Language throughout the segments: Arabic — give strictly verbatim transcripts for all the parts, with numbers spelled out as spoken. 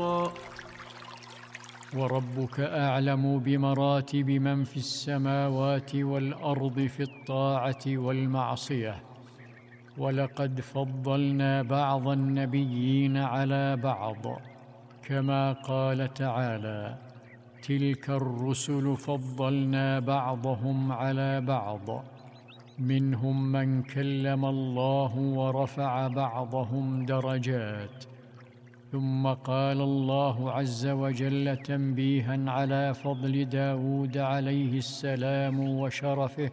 زبورا. وربك أعلم بمراتب من في السماوات والأرض في الطاعة والمعصية، ولقد فضلنا بعض النبيين على بعض، كما قال تعالى: تلك الرسل فضلنا بعضهم على بعض، منهم من كلم الله ورفع بعضهم درجات. ثم قال الله عز وجل تنبيها على فضل داود عليه السلام وشرفه: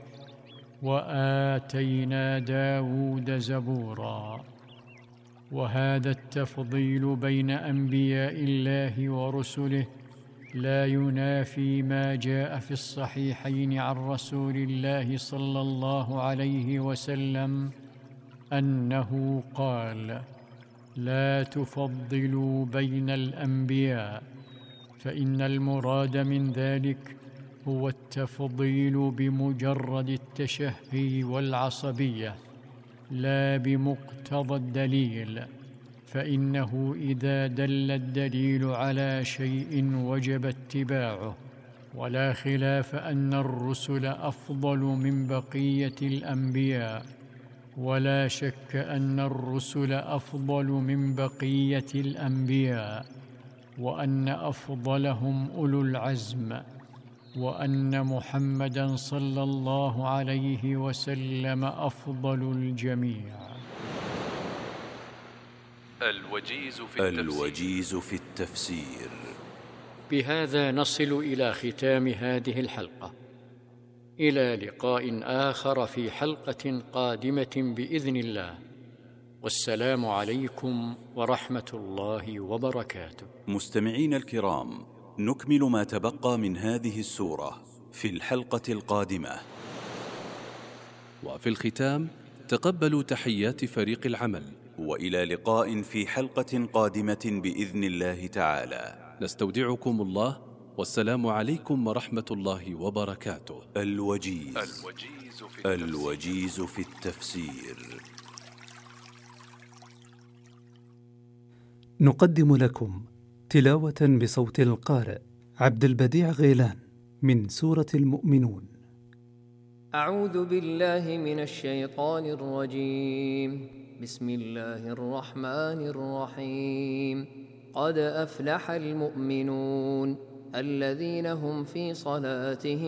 وآتينا داود زبورا. وهذا التفضيل بين أنبياء الله ورسله لا ينافي ما جاء في الصحيحين عن رسول الله صلى الله عليه وسلم أنه قال: لا تفضلوا بين الأنبياء، فإن المراد من ذلك هو التفضيل بمجرد التشهي والعصبية، لا بمقتضى الدليل، فإنه إذا دل الدليل على شيء وجب اتباعه. ولا خلاف أن الرسل أفضل من بقية الأنبياء، ولا شك أن الرسل أفضل من بقية الأنبياء، وأن أفضلهم أولو العزم، وأن محمدًا صلى الله عليه وسلم أفضل الجميع. الوجيز في التفسير, الوجيز في التفسير. بهذا نصل إلى ختام هذه الحلقة، إلى لقاء آخر في حلقة قادمة بإذن الله، والسلام عليكم ورحمة الله وبركاته. مستمعين الكرام، نكمل ما تبقى من هذه السورة في الحلقة القادمة. وفي الختام تقبلوا تحيات فريق العمل، وإلى لقاء في حلقة قادمة بإذن الله تعالى. نستودعكم الله، والسلام عليكم ورحمة الله وبركاته. الوجيز, الوجيز, في, التفسير. الوجيز في التفسير. نقدم لكم تلاوة بصوت القارئ عبد البديع غيلان من سورة المؤمنون. أعوذ بالله من الشيطان الرجيم. بسم الله الرحمن الرحيم. قد أفلح المؤمنون الذين هم في صلاتهم